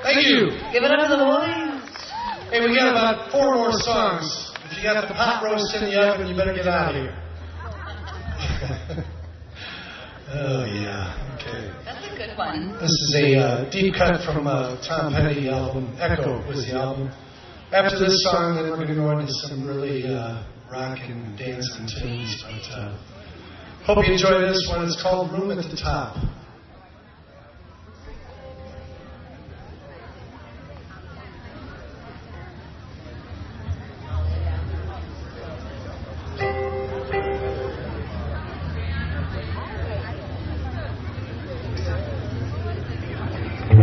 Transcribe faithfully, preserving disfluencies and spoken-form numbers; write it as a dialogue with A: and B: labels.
A: Thank you.
B: Give it up to the boys.
A: Hey, we got about four more songs. If you got the pot roast in the oven, you better get out of here. Oh, yeah. Okay.
B: That's a good one.
A: This is a uh, deep cut from a Tom Petty album. Echo was the album. After this song, then we're going to go into some really uh, rock and dancing tunes. But uh, hope you enjoy this one. It's called Room at the Top.